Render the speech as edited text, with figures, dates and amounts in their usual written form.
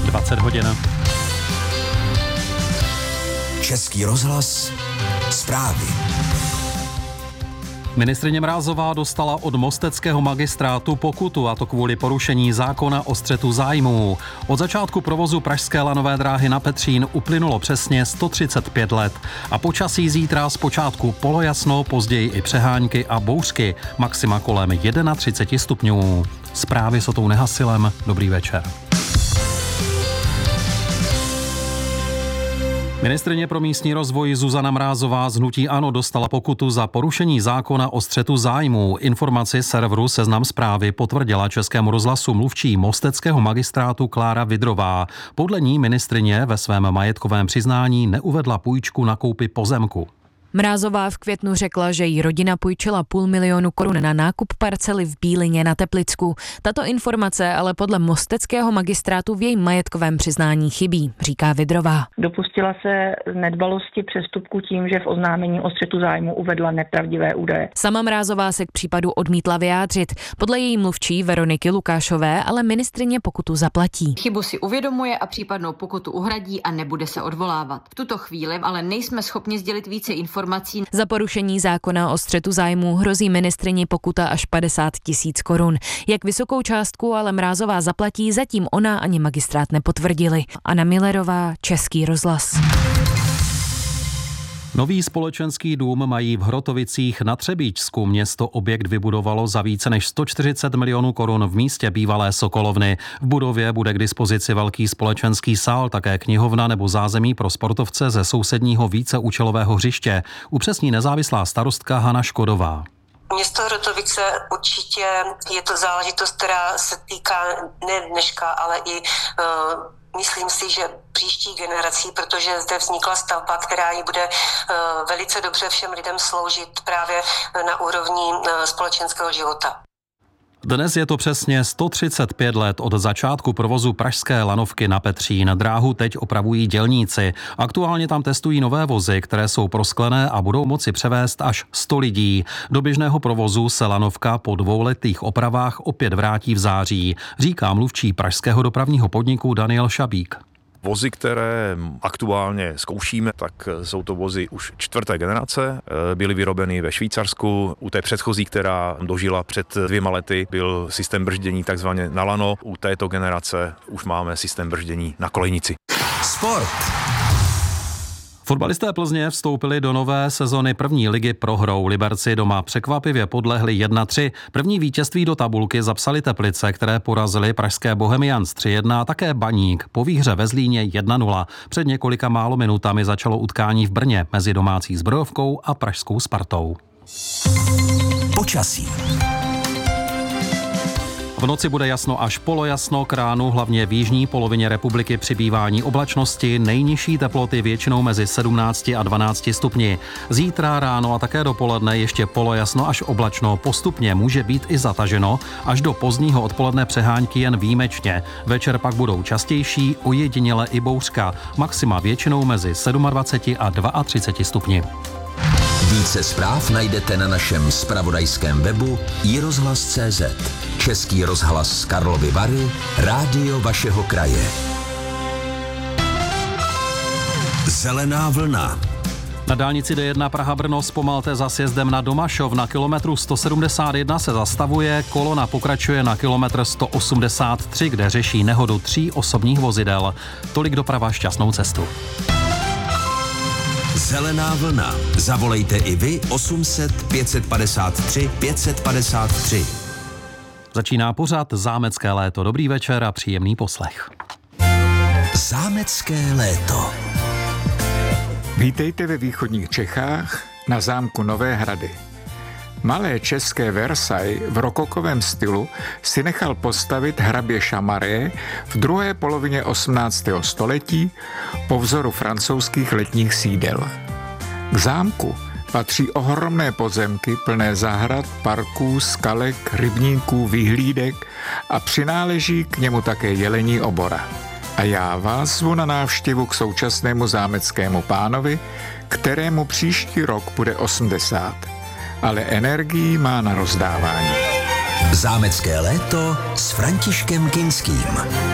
20 hodin. Český rozhlas, zprávy. Ministryně Mrázová dostala od mosteckého magistrátu pokutu, a to kvůli porušení zákona o střetu zájmů. Od začátku provozu pražské lanové dráhy na Petřín uplynulo přesně 135 let. A počasí zítra zpočátku polojasno, později i přehánky a bouřky, maxima kolem 31 stupňů. Zprávy s Otou Nehasilem. Dobrý večer. Ministryně pro místní rozvoj Zuzana Mrázová z hnutí ANO dostala pokutu za porušení zákona o střetu zájmů. Informaci serveru Seznam Zprávy potvrdila Českému rozhlasu mluvčí mosteckého magistrátu Klára Vidrová. Podle ní ministryně ve svém majetkovém přiznání neuvedla půjčku na koupi pozemku. Mrázová v květnu řekla, že jí rodina půjčila 500 000 korun na nákup parcely v Bílině na Teplicku. Tato informace ale podle mosteckého magistrátu v jejím majetkovém přiznání chybí, říká Vidrová. Dopustila se nedbalosti přestupku tím, že v oznámení o střetu zájmu uvedla nepravdivé údaje. Sama Mrázová se k případu odmítla vyjádřit. Podle její mluvčí Veroniky Lukášové ale ministryně pokutu zaplatí. Chybu si uvědomuje a případnou pokutu uhradí a nebude se odvolávat. V tuto chvíli ale nejsme schopni sdělit více informací. Za porušení zákona o střetu zájmů hrozí ministryni pokuta až 50 000 korun. Jak vysokou částku ale Mrázová zaplatí, zatím ona ani magistrát nepotvrdili. Anna Millerová, Český rozhlas. Nový společenský dům mají v Hrotovicích na Třebíčsku. Město objekt vybudovalo za více než 140 milionů korun v místě bývalé Sokolovny. V budově bude k dispozici velký společenský sál, také knihovna nebo zázemí pro sportovce ze sousedního víceúčelového hřiště. Upřesní nezávislá starostka Hana Škodová. Město Hrotovice určitě je to záležitost, která se týká ne dneška, ale i myslím si, že příští generací, protože zde vznikla stavba, která ji bude velice dobře všem lidem sloužit právě na úrovni společenského života. Dnes je to přesně 135 let od začátku provozu pražské lanovky na Petřín. Dráhu teď opravují dělníci. Aktuálně tam testují nové vozy, které jsou prosklené a budou moci převést až 100 lidí. Do běžného provozu se lanovka po 2letých opravách opět vrátí v září, říká mluvčí pražského dopravního podniku Daniel Šabík. Vozy, které aktuálně zkoušíme, tak jsou to vozy už 4. generace. Byly vyrobeny ve Švýcarsku. U té předchozí, která dožila před 2 lety, byl systém brždění takzvaně na lano. U této generace už máme systém brždění na kolejnici. Sport. Fotbalisté Plzně vstoupili do nové sezony první ligy prohrou. Liberci doma překvapivě podlehli 1-3. První vítězství do tabulky zapsali Teplice, které porazili pražské Bohemians 3-1 a také Baník po výhře ve Zlíně 1-0. Před několika málo minutami začalo utkání v Brně mezi domácí Zbrojovkou a pražskou Spartou. Počasí. V noci bude jasno až polojasno, k ránu hlavně v jižní polovině republiky přibývání oblačnosti, nejnižší teploty většinou mezi 17 a 12 stupni. Zítra ráno a také dopoledne ještě polojasno až oblačno, postupně může být i zataženo, až do pozdního odpoledne přehánky jen výjimečně. Večer pak budou častější, ojediněle i bouřka, maxima většinou mezi 27 a 32 stupni. Více zpráv najdete na našem zpravodajském webu iRozhlas.cz. Český rozhlas Karlovy Vary, rádio vašeho kraje. Zelená vlna. Na dálnici D1 Praha-Brno zpomalte za sjezdem na Domašov. Na kilometru 171 se zastavuje, kolona pokračuje na kilometr 183, kde řeší nehodu 3 osobních vozidel. Tolik doprava, šťastnou cestu. Zelená vlna. Zavolejte i vy 800 553 553. Začíná pořad Zámecké léto. Dobrý večer a příjemný poslech. Zámecké léto. Vítejte ve východních Čechách na zámku Nové Hrady. Malé české Versailles v rokokovém stylu si nechal postavit hrabě Chamaré v druhé polovině 18. století po vzoru francouzských letních sídel. K zámku patří ohromné pozemky plné zahrad, parků, skalek, rybníků, vyhlídek a přináleží k němu také jelení obora. A já vás zvu na návštěvu k současnému zámeckému pánovi, kterému příští rok bude 80. Ale energii má na rozdávání. Zámecké léto s Františkem Kinským.